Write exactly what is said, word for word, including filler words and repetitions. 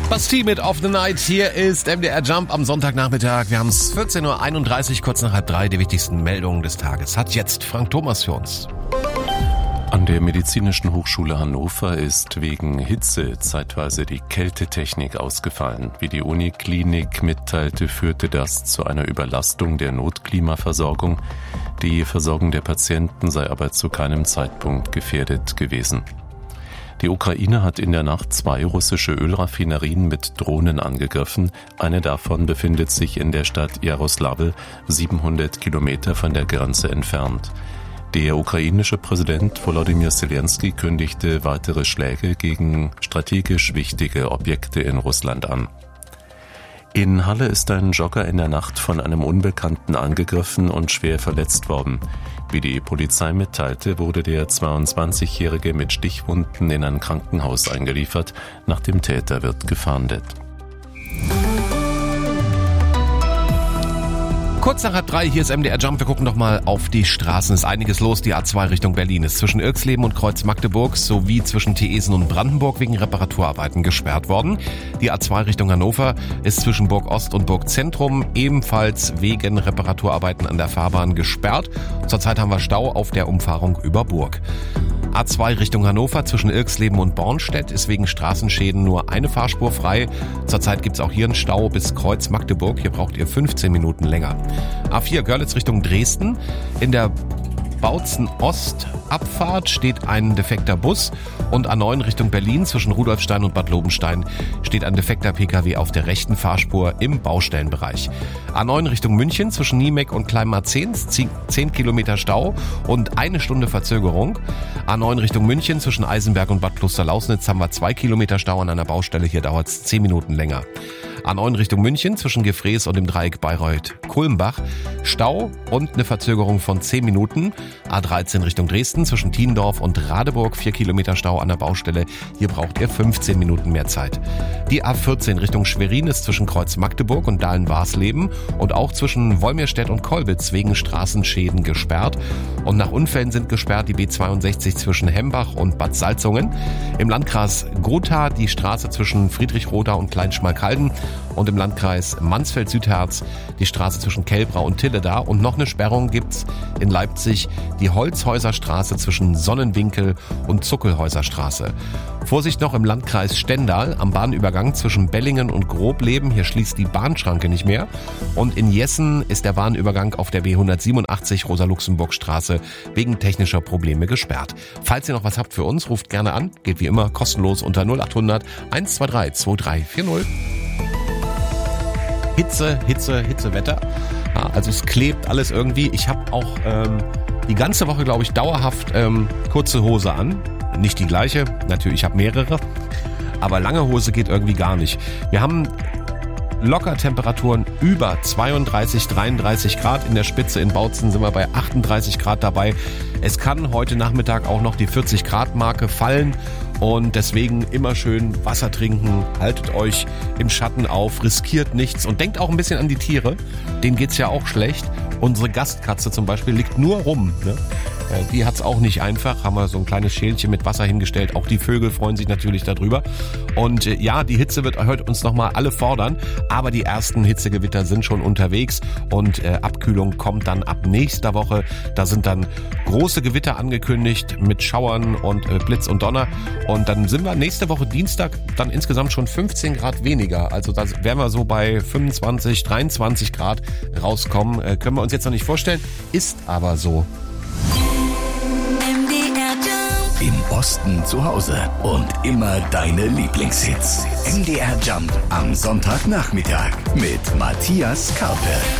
Bastille mit Off the Night. Hier ist M D R Jump am Sonntagnachmittag. Wir haben es vierzehn Uhr einunddreißig, kurz nach halb drei. Die wichtigsten Meldungen des Tages hat jetzt Frank Thomas für uns. An der Medizinischen Hochschule Hannover ist wegen Hitze zeitweise die Kältetechnik ausgefallen. Wie die Uniklinik mitteilte, führte das zu einer Überlastung der Notklimaversorgung. Die Versorgung der Patienten sei aber zu keinem Zeitpunkt gefährdet gewesen. Die Ukraine hat in der Nacht zwei russische Ölraffinerien mit Drohnen angegriffen. Eine davon befindet sich in der Stadt Jaroslawl, siebenhundert Kilometer von der Grenze entfernt. Der ukrainische Präsident Volodymyr Zelensky kündigte weitere Schläge gegen strategisch wichtige Objekte in Russland an. In Halle ist ein Jogger in der Nacht von einem Unbekannten angegriffen und schwer verletzt worden. Wie die Polizei mitteilte, wurde der zweiundzwanzigjährige mit Stichwunden in ein Krankenhaus eingeliefert. Nach dem Täter wird gefahndet. Kurz nach halb drei, hier ist M D R Jump. Wir gucken doch mal auf die Straßen. Es ist einiges los. Die A zwei Richtung Berlin ist zwischen Irxleben und Kreuz Magdeburg sowie zwischen Theesen und Brandenburg wegen Reparaturarbeiten gesperrt worden. Die A zwei Richtung Hannover ist zwischen Burg Ost und Burg Zentrum ebenfalls wegen Reparaturarbeiten an der Fahrbahn gesperrt. Zurzeit haben wir Stau auf der Umfahrung über Burg. A zwei Richtung Hannover zwischen Irxleben und Bornstedt ist wegen Straßenschäden nur eine Fahrspur frei. Zurzeit gibt's auch hier einen Stau bis Kreuz Magdeburg. Hier braucht ihr fünfzehn Minuten länger. A vier Görlitz Richtung Dresden. In der Bautzen-Ost-Abfahrt steht ein defekter Bus und A neun Richtung Berlin zwischen Rudolfstein und Bad Lobenstein steht ein defekter Pkw auf der rechten Fahrspur im Baustellenbereich. A neun Richtung München zwischen Niemeck und Kleinmarzehns zehn Kilometer Stau und eine Stunde Verzögerung. A neun Richtung München zwischen Eisenberg und Bad Klosterlausnitz haben wir zwei Kilometer Stau an einer Baustelle, hier dauert es zehn Minuten länger. A neun Richtung München zwischen Gefrees und dem Dreieck Bayreuth-Kulmbach Stau und eine Verzögerung von zehn Minuten. A dreizehn Richtung Dresden zwischen Tiendorf und Radeburg vier Kilometer Stau an der Baustelle. Hier braucht ihr fünfzehn Minuten mehr Zeit. Die A vierzehn Richtung Schwerin ist zwischen Kreuz Magdeburg und Dahlen-Warsleben und auch zwischen Wolmirstedt und Kolbitz wegen Straßenschäden gesperrt. Und nach Unfällen sind gesperrt die B zweiundsechzig zwischen Hembach und Bad Salzungen. Im Landkreis Gotha die Straße zwischen Friedrichroda und Kleinschmalkalden. Und im Landkreis Mansfeld-Südharz die Straße zwischen Kelbrau und Tilleda. Und noch eine Sperrung gibt's in Leipzig, die Holzhäuserstraße zwischen Sonnenwinkel und Zuckelhäuserstraße. Vorsicht noch im Landkreis Stendal am Bahnübergang zwischen Bellingen und Grobleben. Hier schließt die Bahnschranke nicht mehr. Und in Jessen ist der Bahnübergang auf der B hundertsiebenundachtzig Rosa-Luxemburg-Straße wegen technischer Probleme gesperrt. Falls ihr noch was habt für uns, ruft gerne an. Geht wie immer kostenlos unter null acht hundert eins zwei drei zwei drei vier null. Hitze, Hitze, Hitzewetter. Ja, also es klebt alles irgendwie. Ich habe auch ähm, die ganze Woche, glaube ich, dauerhaft ähm, kurze Hose an. Nicht die gleiche, natürlich, ich habe mehrere. Aber lange Hose geht irgendwie gar nicht. Wir haben locker Temperaturen über zweiunddreißig, dreiunddreißig Grad. In der Spitze in Bautzen sind wir bei achtunddreißig Grad dabei. Es kann heute Nachmittag auch noch die vierzig Grad Marke fallen. Und deswegen immer schön Wasser trinken, haltet euch im Schatten auf, riskiert nichts und denkt auch ein bisschen an die Tiere. Denen geht's ja auch schlecht. Unsere Gastkatze zum Beispiel liegt nur rum, ne? Die hat's auch nicht einfach, haben wir so ein kleines Schälchen mit Wasser hingestellt. Auch die Vögel freuen sich natürlich darüber. Und äh, ja, die Hitze wird heute uns nochmal alle fordern. Aber die ersten Hitzegewitter sind schon unterwegs. Und äh, Abkühlung kommt dann ab nächster Woche. Da sind dann große Gewitter angekündigt mit Schauern und äh, Blitz und Donner. Und dann sind wir nächste Woche Dienstag dann insgesamt schon fünfzehn Grad weniger. Also da werden wir so bei fünfundzwanzig, dreiundzwanzig Grad rauskommen. Äh, können wir uns jetzt noch nicht vorstellen. Ist aber so. Im Osten zu Hause und immer deine Lieblingshits. M D R Jump am Sonntagnachmittag mit Matthias Karpe.